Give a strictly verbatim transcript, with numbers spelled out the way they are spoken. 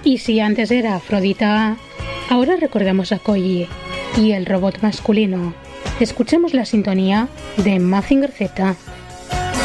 Y si antes era Afrodita, ahora recordamos a Koji y el robot masculino. Escuchemos la sintonía de Mazinger Z.